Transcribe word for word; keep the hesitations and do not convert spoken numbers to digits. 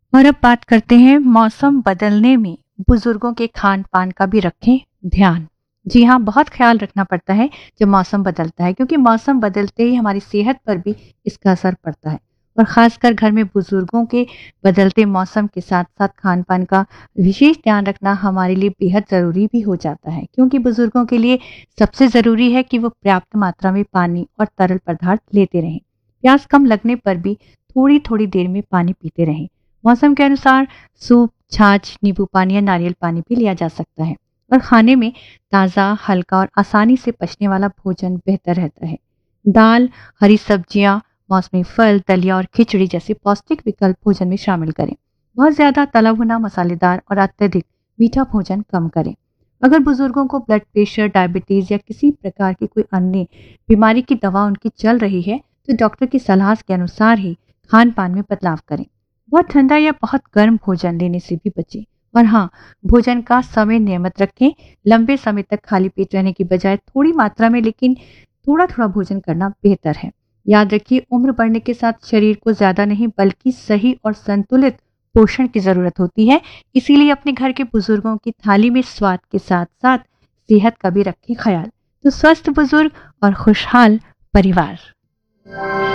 और अब बात करते हैं मौसम बदलने में बुजुर्गों के खान पान का भी रखें ध्यान। जी हाँ, बहुत ख्याल रखना पड़ता है जब मौसम बदलता है, क्योंकि मौसम बदलते ही हमारी सेहत पर भी इसका असर पड़ता है। और खासकर घर में बुजुर्गों के बदलते मौसम के साथ साथ खान पान का विशेष ध्यान रखना हमारे लिए बेहद ज़रूरी भी हो जाता है, क्योंकि बुजुर्गों के लिए सबसे ज़रूरी है कि वो पर्याप्त मात्रा में पानी और तरल पदार्थ लेते रहें। प्यास कम लगने पर भी थोड़ी थोड़ी देर में पानी पीते रहें। मौसम के अनुसार सूप, छाछ, नींबू पानी या नारियल पानी भी लिया जा सकता है। और खाने में ताज़ा, हल्का और आसानी से पचने वाला भोजन बेहतर रहता है। दाल, हरी सब्जियां, मौसमी फल, दलिया और खिचड़ी जैसे पौष्टिक विकल्प भोजन में शामिल करें। बहुत ज़्यादा तला भुना, मसालेदार और अत्यधिक मीठा भोजन कम करें। अगर बुजुर्गों को ब्लड प्रेशर, डायबिटीज़ या किसी प्रकार की कोई अन्य बीमारी की दवा उनकी चल रही है, तो डॉक्टर की सलाह के अनुसार ही खान पान में बदलाव करें। बहुत ठंडा या बहुत गर्म भोजन लेने से भी बचें। और हाँ, भोजन का समय नियमित रखें। लंबे समय तक खाली पेट रहने की बजाय थोड़ी मात्रा में लेकिन थोड़ा थोड़ा भोजन करना बेहतर है। याद रखिए, उम्र बढ़ने के साथ शरीर को ज्यादा नहीं बल्कि सही और संतुलित पोषण की जरूरत होती है। इसीलिए अपने घर के बुजुर्गों की थाली में स्वाद के साथ साथ सेहत का भी रखें ख्याल। तो स्वस्थ बुजुर्ग और खुशहाल परिवार।